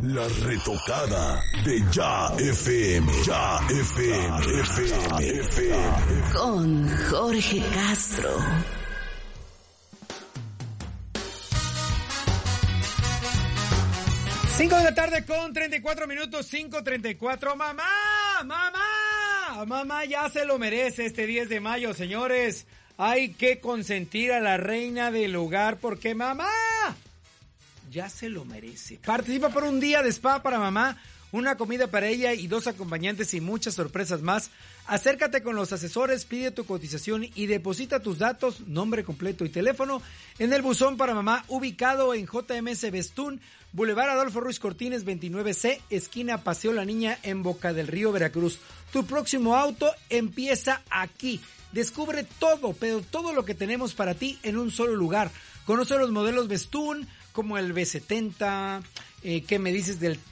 La retocada de Ya FM. Ya FM. FM. Con Jorge Castro. Cinco de la tarde con 34 minutos, 5:34. Mamá, ya se lo merece este 10 de mayo, señores. Hay que consentir a la reina del hogar porque mamá ya se lo merece. Participa por un día de spa para mamá, una comida para ella y 2 acompañantes y muchas sorpresas más. Acércate con los asesores, pide tu cotización y deposita tus datos, nombre completo y teléfono en el buzón para mamá ubicado en JMS Bestún, Boulevard Adolfo Ruiz Cortines 29C, esquina Paseo La Niña en Boca del Río, Veracruz. Tu próximo auto empieza aquí. Descubre todo, pero todo lo que tenemos para ti en un solo lugar. Conoce los modelos Bestún, como el B70, ¿qué me dices del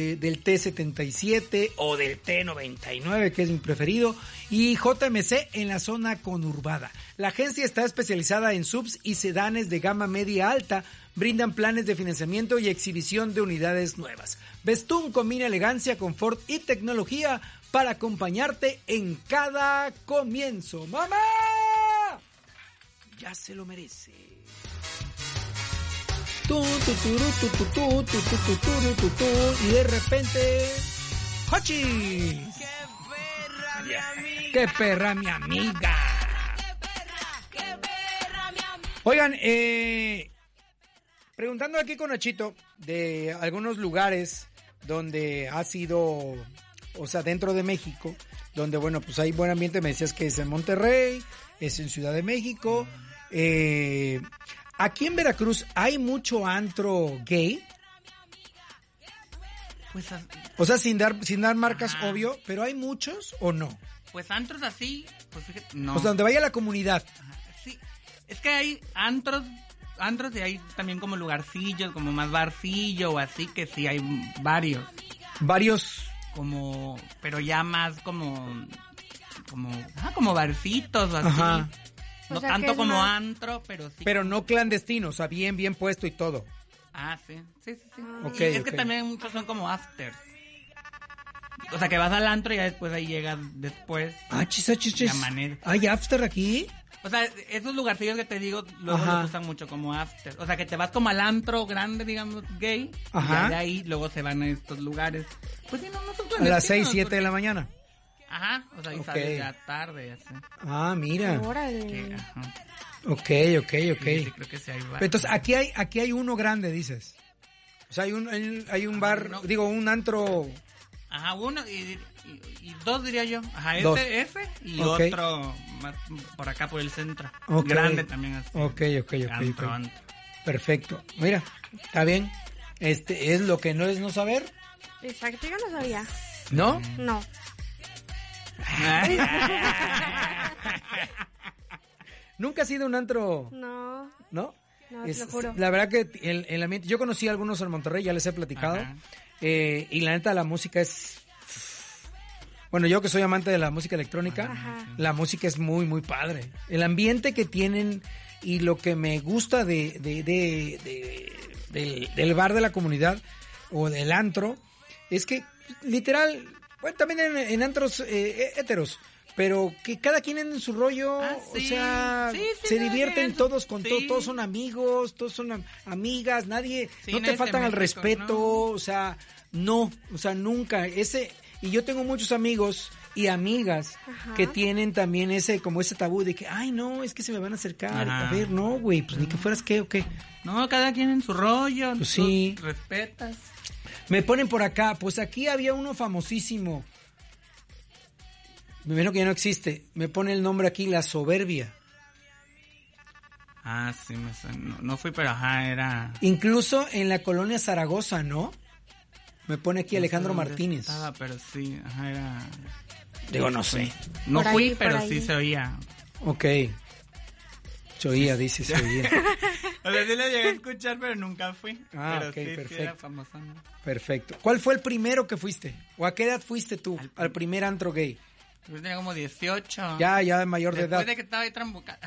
T77 o del T99, que es mi preferido? Y JMC en la zona conurbada. La agencia está especializada en subs y sedanes de gama media alta. Brindan planes de financiamiento y exhibición de unidades nuevas. Bestún combina elegancia, confort y tecnología para acompañarte en cada comienzo. ¡Mamá! Ya se lo merece. Y de repente, ¡Hochis! ¡Qué perra mi amiga! Oigan, preguntando aquí con Nachito de algunos lugares donde ha sido, o sea, dentro de México, donde, bueno, pues hay buen ambiente. Me decías que es en Monterrey, es en Ciudad de México. Aquí en Veracruz hay mucho antro gay. Pues, o sea, sin dar marcas, obvio, pero ¿hay muchos o no? Pues antros así, pues fíjate, no. O sea, donde vaya la comunidad. Sí, es que hay antros y hay también como lugarcillos, como más barcillo o así, que sí hay varios. Varios. Como, pero ya más como barcitos o así. Ajá. No O sea, tanto que es como más... antro, pero sí. Pero no clandestino, o sea, bien puesto y todo. Ah, sí. Ok, Y es que también muchos son como after. O sea, que vas al antro y ya después ahí llegas después. Chis. De manera. ¿Hay after aquí? O sea, esos lugarcillos que te digo, luego Ajá. los usan mucho como after. O sea, que te vas como al antro grande, digamos, gay. Ajá. Y de ahí luego se van a estos lugares. Pues sí, no son A las 6, clandestinos, 7 de la porque- mañana. Ajá, o sea, y Ok. sales ya tarde, así. Ah, mira. Órale. Que, ajá. Ok. Sí, creo que sí hay Pero entonces, aquí hay uno grande, dices. O sea, hay un bar, no. digo, un antro. Ajá, uno y 2 diría yo. Ajá, Dos. ese y Ok. otro más por acá por el centro. Ok. Grande también así. Ok. Antro. Perfecto. Mira, está bien. Es lo que no es no saber, Exacto, yo no sabía. ¿no? No. Nunca has ido a un antro, No. ¿no? No, te lo juro. La verdad que el ambiente, yo conocí a algunos en Monterrey, ya les he platicado, Ajá. y la neta la música es, bueno, yo que soy amante de la música electrónica, Ajá. la música es muy padre. El ambiente que tienen y lo que me gusta del bar de la comunidad o del antro es que literal, bueno, también en antros héteros, pero que cada quien en su rollo, Sí. o sea, Sí, se no, divierten eso, todos con sí. todos son amigos, todos son amigas, nadie, Sí, no nadie te se faltan al mete con- respeto, no. o sea, nunca, y yo tengo muchos amigos y amigas Ajá. que tienen también ese tabú de que, ay, no, es que se me van a acercar, Ajá. a ver, no, güey, pues ni que fueras qué o qué. No, cada quien en su rollo. Pues tú sí. Respetas. Me ponen por acá, pues aquí había uno famosísimo. Me imagino que ya no existe. Me pone el nombre aquí, La Soberbia. Ah, sí, no fui, pero ajá, era... Incluso en la colonia Zaragoza, ¿no? Me pone aquí Alejandro No sé dónde Martínez. estaba, pero sí, ajá, era... Digo, no sé. No Por fui, ahí, pero por sí ahí. se oía. Ok. Se oía, dice, se oía. O sea, sí lo llegué a escuchar, pero nunca fui. Ah, pero ok, sí, sí perfecto. era famoso, ¿no? Perfecto. ¿Cuál fue el primero que fuiste? ¿O a qué edad fuiste tú al primer antro gay? Yo tenía como 18. Ya de mayor de edad. Después de que estaba ahí trambucada.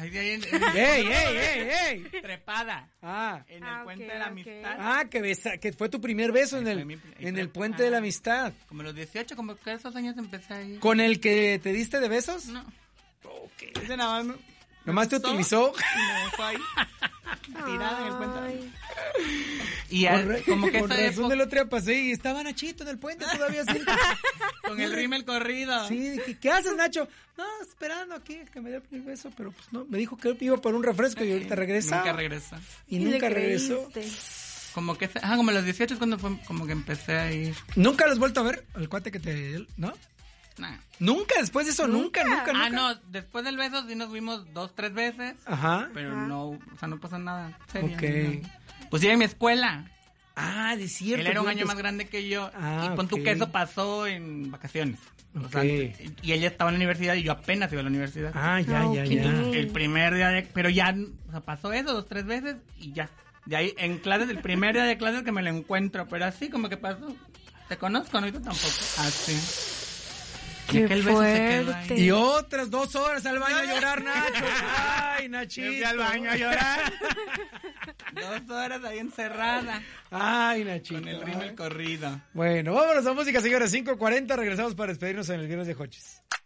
¡Ey! Trepada. Ah, En el puente de la amistad. que fue tu primer beso en el puente de la amistad. Como los 18, como que esos años empecé ahí. ¿Con el que te diste de besos? No. Ok. Ese nada más ¿Nomás te utilizó? Y me dejó ahí. Tirada en el puente. Ay. Y como que Con esa razón época, del otro día pasé y estaba Nachito en el puente todavía así. con el rímel corrido. Sí, dije, ¿qué haces, Nacho? No, esperando aquí que me dé el primer beso, pero pues no, me dijo que iba por un refresco y ahorita regresa. Nunca regresó. Y le nunca regresó. creíste. Como que, como a los 18 es cuando fue como que empecé a ir. ¿Nunca lo has vuelto a ver? El cuate que te... ¿No? Nah. ¿Nunca? Después de eso, nunca. No, después del beso sí nos vimos 2-3 veces. Ajá. Pero no, o sea, no pasó nada serio. Ok. Ni nada. Pues sí, en mi escuela. Ah, de cierto. Él era un tú año más grande que yo. Ah, Y pon tú ok. que eso pasó en vacaciones. O sea, Ok. y ella estaba en la universidad y yo apenas iba a la universidad. Ah, ya. El primer día pero ya, o sea, pasó eso 2-3 veces y ya. De ahí, en clases, el primer día de clases que me lo encuentro, pero así como que pasó. Te conozco, ¿no? Y tú tampoco. Así. Qué aquel beso se quedó ahí. fuerte. Y otras 2 horas al baño a llorar, Nacho. Ay, Nachito. Me fui al baño a llorar. 2 horas ahí encerrada. Ay, Nachito. Con el rímel corrido. Bueno, vámonos a música, señores. 5:40. Regresamos para despedirnos en el Viernes de Jochis.